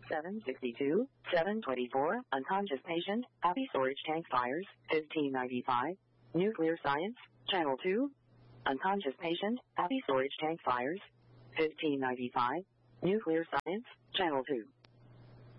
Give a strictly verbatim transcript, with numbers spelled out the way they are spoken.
seven sixty-two, seven twenty-four, unconscious patient, happy storage tank fires, fifteen ninety-five. Nuclear science, channel two. Unconscious patient, happy storage tank fires, fifteen ninety-five. Nuclear science, channel two.